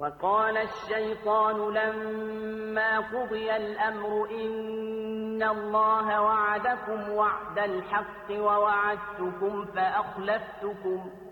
وقال الشيطان لما قضي الأمر إن الله وعدكم وعد الحق ووعدتكم فأخلفتكم